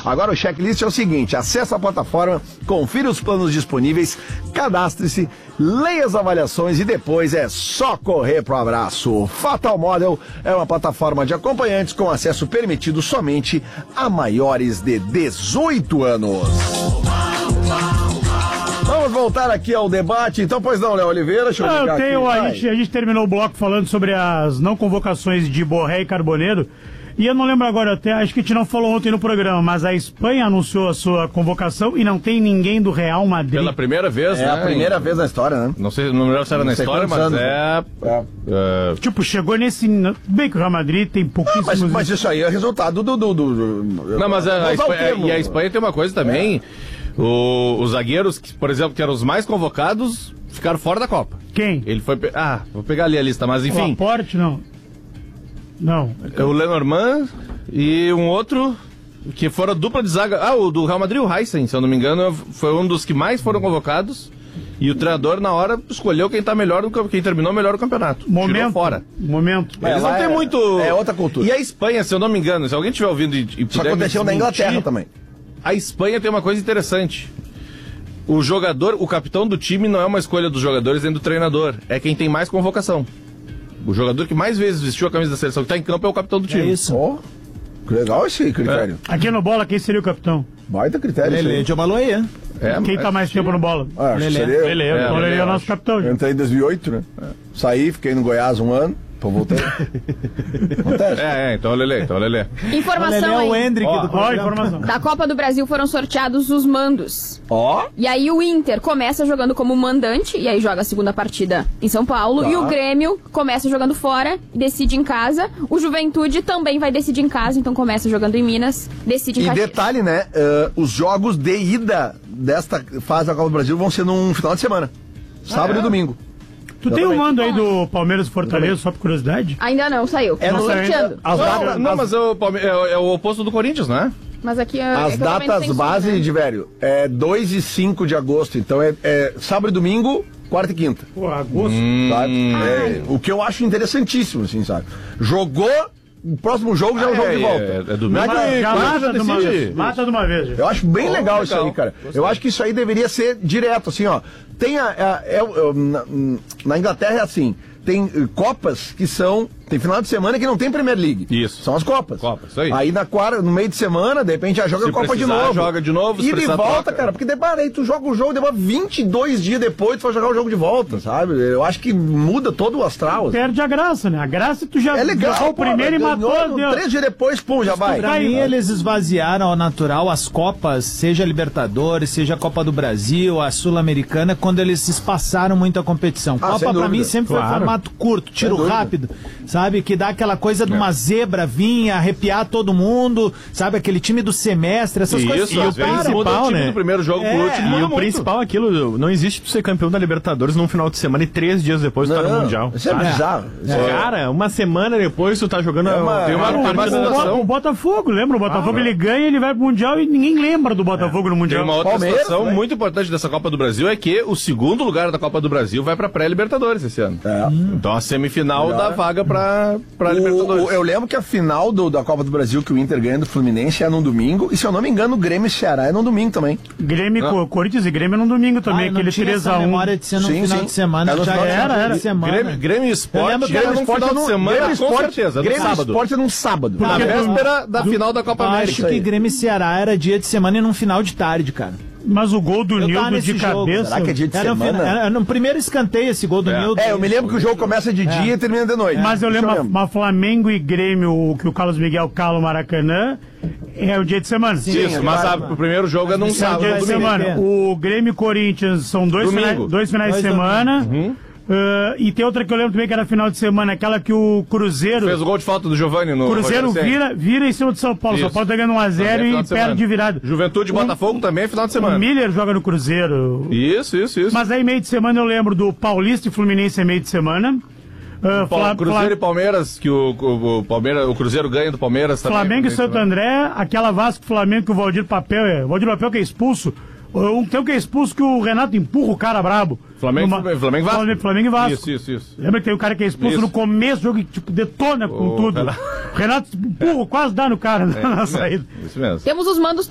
Agora o checklist é o seguinte: acesse a plataforma, confira os planos disponíveis, cadastre-se, leia as avaliações e depois é só correr pro abraço. Fatal Model é uma plataforma de acompanhantes com acesso permitido somente a maiores de 18 anos. Vamos voltar aqui ao debate, então, pois não, Léo Oliveira, deixa eu ligar aqui. A gente terminou o bloco falando sobre as não convocações de Borré e Carboneiro, e eu não lembro agora, até acho que a gente não falou ontem no programa, mas a Espanha anunciou a sua convocação e não tem ninguém do Real Madrid. Pela primeira vez, né? É a primeira vez na história, né? Não sei, não lembro se era na história, mas anos, Tipo, chegou nesse... Bem que o Real Madrid tem pouquíssimos... Mas isso aí é resultado do... Não, mas a Espanha tem uma coisa também... Os zagueiros, por exemplo, que eram os mais convocados, ficaram fora da Copa. Quem? Ele foi... vou pegar ali a lista, mas enfim... O Laporte, não. Não. O Lenormand e um outro que foram dupla de zaga... o do Real Madrid, o Heisen, se eu não me engano, foi um dos que mais foram convocados. E o treinador, na hora, escolheu quem terminou melhor o campeonato. Tirou fora. Mas eles não tem muito... É outra cultura. E a Espanha, se eu não me engano, se alguém estiver ouvindo e puder... Isso aconteceu na Inglaterra também. A Espanha tem uma coisa interessante. O capitão do time não é uma escolha dos jogadores nem do treinador. É quem tem mais convocação. O jogador que mais vezes vestiu a camisa da seleção que está em campo é o capitão do time. É isso. Que legal esse critério. Aqui no Bola, quem seria o capitão? Baita critério. Lelê de Obaloia. Quem tá mais tempo no Bola? Lelê. Lelê é o nosso capitão. Eu entrei em 2008, né? Saí, fiquei no Goiás um ano. Então voltei. Então Lelê. Informação aí. O Hendrick do programa. Informação. Da Copa do Brasil foram sorteados os mandos. E aí o Inter começa jogando como mandante, e aí joga a segunda partida em São Paulo. E o Grêmio começa jogando fora e decide em casa. O Juventude também vai decidir em casa, então começa jogando em Minas, decide em Caxias. E detalhe, né? Os jogos de ida desta fase da Copa do Brasil vão ser num final de semana. Sábado e domingo. Tu tem um mando aí do Palmeiras e Fortaleza, só por curiosidade? Ainda não, saiu. Não, sorteando. Mas é o oposto do Corinthians, né? Mas aqui as datas base, né? De velho, é 2 e 5 de agosto. Então é sábado e domingo, quarta e quinta. Pô, agosto. Sabe? O que eu acho interessantíssimo, assim, sabe? Jogou, o próximo jogo já é o jogo de volta. É domingo. Mata de uma vez. Eu acho bem legal isso aí, cara. Gostei. Eu acho que isso aí deveria ser direto, assim, ó. Tem na Inglaterra é assim, tem Copas que são... Tem final de semana que não tem Premier League. Isso. São as Copas. Isso aí. Aí no meio de semana, de repente, já joga a Copa de novo. Joga de novo. E de volta, cara, porque aí tu joga o jogo, demora 22 dias depois, tu vai jogar o jogo de volta, sabe? Eu acho que muda todo o astral. Perde a graça, né? A graça tu já é legal, jogou o primeiro e matou. 3 dias depois, pum, já vai. Pra mim, eles esvaziaram ao natural as Copas, seja a Libertadores, seja a Copa do Brasil, a Sul-Americana, quando eles espaçaram muito a competição. Copa, pra mim, sempre foi formato curto, tiro rápido, sabe? Que dá aquela coisa de uma zebra vir, arrepiar todo mundo, sabe? Aquele time do semestre, essas coisas. E o principal, né? Do primeiro jogo pro último. E o principal, aquilo, não existe tu ser campeão da Libertadores num final de semana e 3 dias depois tu tá no Mundial. Isso é bizarro. Cara, uma semana depois tu tá jogando... Tem uma situação. O Botafogo, lembra? O Botafogo ele ganha, ele vai pro Mundial e ninguém lembra do Botafogo no Mundial. Tem uma outra situação muito importante dessa Copa do Brasil é que o segundo lugar da Copa do Brasil vai pra pré-Libertadores esse ano. Então a semifinal dá vaga pra Libertadores. Eu lembro que a final da Copa do Brasil que o Inter ganha do Fluminense é num domingo, e se eu não me engano o Grêmio e Ceará é num domingo também. Corinthians e Grêmio é num domingo também, aquele 3x1. memória de ser no final de semana, já era semana. Grêmio Esporte era no final de semana, com certeza, no Grêmio sábado. Esporte é num sábado. Na véspera da final da Copa América. Acho que Grêmio e Ceará era dia de semana e num final de tarde, cara. Mas o gol do Nildo de cabeça... Será que é dia de semana? Era no primeiro escanteio esse gol do Nildo. Eu me lembro que o jogo começa de dia e termina de noite. Mas eu lembro, mas Flamengo e Grêmio, que o Carlos Miguel cala o Maracanã, é o dia de semana. Sim, isso, mas o primeiro jogo é num sábado. É o dia de semana. O Grêmio e Corinthians são dois finais de semana. E tem outra que eu lembro também que era final de semana, aquela que o Cruzeiro... Fez o gol de falta do Giovani no... Cruzeiro vira em cima do São Paulo. São Paulo tá ganhando 1x0 e perde de virada. Juventude e Botafogo também é final de semana. O Miller joga no Cruzeiro. Isso. Mas aí meio de semana eu lembro do Paulista e Fluminense é meio de semana. Cruzeiro e Palmeiras, que o Cruzeiro ganha do Palmeiras também. Flamengo e Santo André, aquela Vasco Flamengo que o Valdir Papel que é expulso. Tem um que é expulso que o Renato empurra o cara brabo. Flamengo e Vasco. Isso. Lembra que tem um cara que é expulso no começo do jogo e tipo, detona com tudo. O Renato empurra, quase dá no cara na saída. Isso mesmo. Temos os mandos